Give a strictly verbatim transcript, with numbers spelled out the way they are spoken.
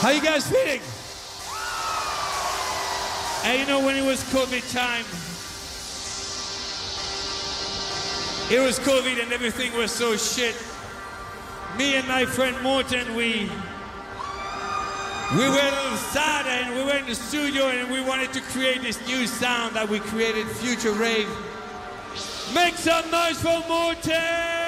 How you guys feeling? Hey, you know when it was COVID time, it was COVID and everything was so shit. Me and my friend Morten, we we were a little sad and we went in the studio and we wanted to create this new sound that we created, Future Rave. Make some noise for Morten!